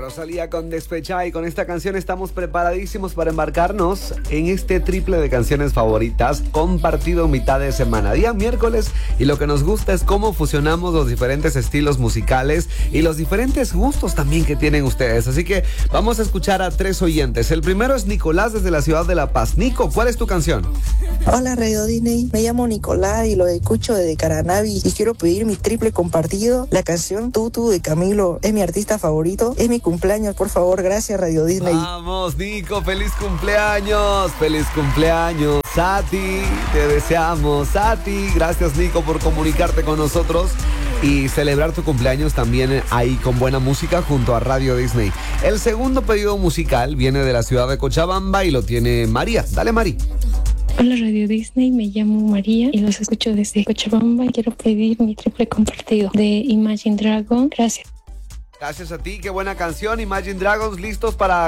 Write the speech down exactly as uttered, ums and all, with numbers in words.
Rosalía con Despecha, y con esta canción estamos preparadísimos para embarcarnos en este triple de canciones favoritas compartido mitad de semana, día miércoles, y lo que nos gusta es cómo fusionamos los diferentes estilos musicales y los diferentes gustos también que tienen ustedes. Así que vamos a escuchar a tres oyentes. El primero es Nicolás desde la ciudad de La Paz. Nico, ¿cuál es tu canción? Hola Radio Disney, me llamo Nicolás y lo escucho desde Caranavi y quiero pedir mi triple compartido. La canción Tutu de Camilo es mi artista favorito, es mi cumpleaños, por favor, gracias Radio Disney. Vamos Nico, feliz cumpleaños, feliz cumpleaños a ti, te deseamos a ti. Gracias Nico por comunicarte con nosotros y celebrar tu cumpleaños también ahí con buena música junto a Radio Disney. El segundo pedido musical viene de la ciudad de Cochabamba y lo tiene María. Dale Mari. Hola Radio Disney, me llamo María y los escucho desde Cochabamba y quiero pedir mi triple compartido de Imagine Dragon. Gracias. Gracias a ti, qué buena canción. Imagine Dragons, listos para